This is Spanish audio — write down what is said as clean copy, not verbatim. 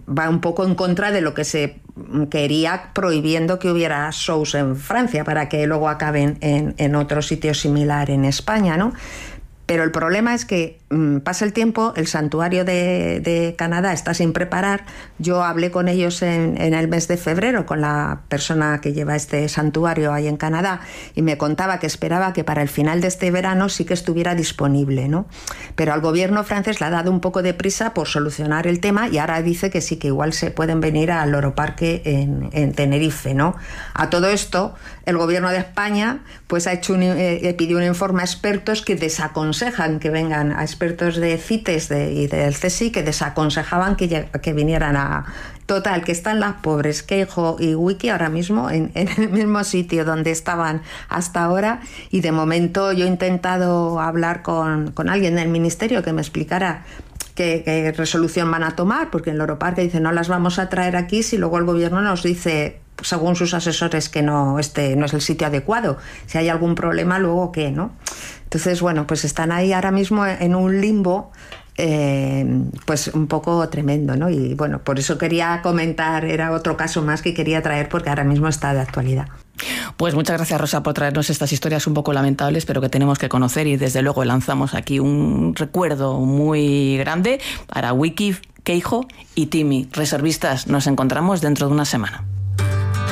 va un poco en contra de lo que se quería, prohibiendo que hubiera shows en Francia para que luego acaben en otro sitio similar en España, ¿no? Pero el problema es que pasa el tiempo, el santuario de Canadá está sin preparar. Yo hablé con ellos en el mes de febrero, con la persona que lleva este santuario ahí en Canadá, y me contaba que esperaba que para el final de este verano sí que estuviera disponible, ¿no? Pero al gobierno francés le ha dado un poco de prisa por solucionar el tema y ahora dice que sí, que igual se pueden venir al Loro Parque en Tenerife, ¿no? A todo esto, el gobierno de España pues ha hecho pidió un informe a expertos que desaconsejan que vengan, a expertos de CITES y del CSIC, que desaconsejaban que vinieran a... Total, que están las pobres Keijo y Wiki ahora mismo en el mismo sitio donde estaban hasta ahora, y de momento yo he intentado hablar con alguien del ministerio que me explicara qué resolución van a tomar, porque en Loro Parque dicen no las vamos a traer aquí si luego el gobierno nos dice, según sus asesores, que no es el sitio adecuado. Si hay algún problema, luego qué, ¿no? Entonces, bueno, pues están ahí ahora mismo en un limbo pues un poco tremendo, ¿no? Y bueno, por eso quería comentar, era otro caso más que quería traer porque ahora mismo está de actualidad. Pues muchas gracias, Rosa, por traernos estas historias un poco lamentables, pero que tenemos que conocer, y desde luego lanzamos aquí un recuerdo muy grande para Wiki, Keijo y Timmy. Reservistas, nos encontramos dentro de una semana.